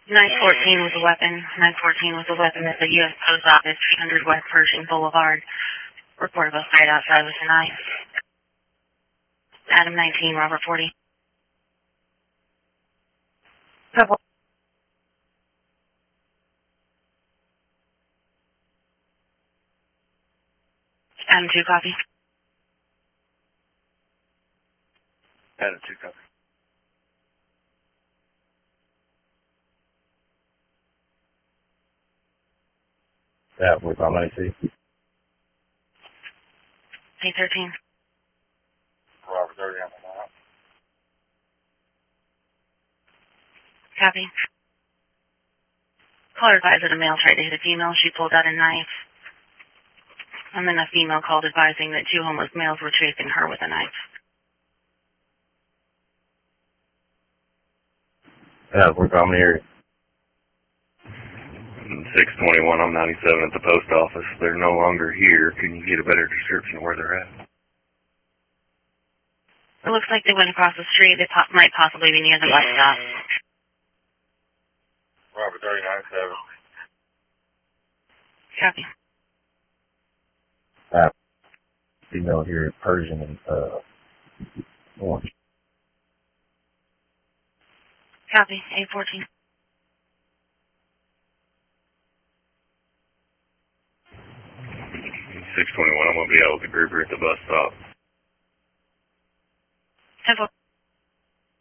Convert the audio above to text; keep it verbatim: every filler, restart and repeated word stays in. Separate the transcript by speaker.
Speaker 1: nine fourteen with a weapon. nine fourteen with a weapon at the U S Post Office, three hundred West Pershing Boulevard. Reportable sight outside with a knife. Adam nineteen, Robert forty. Couple. Adam two, copy.
Speaker 2: Adam two, copy.
Speaker 3: That was on A C.
Speaker 1: eight thirteen.
Speaker 2: Robert thirty on the map.
Speaker 1: Copy. Caller advised that a male tried to hit a female. She pulled out a knife. And then a female called advising that two homeless males were chasing her with a knife.
Speaker 3: That was on the area.
Speaker 2: six twenty-one on ninety-seven at the post office. They're no longer here. Can you get a better description of where they're at?
Speaker 1: It looks like they went across the street. They po- might possibly be near the bus stop.
Speaker 2: Robert thirty ninety-seven.
Speaker 1: Copy.
Speaker 3: Uh, female here, Persian and uh, orange.
Speaker 1: Copy. eight fourteen.
Speaker 2: six twenty-one, I'm going to be out with the grouper at the bus stop.
Speaker 1: ten four.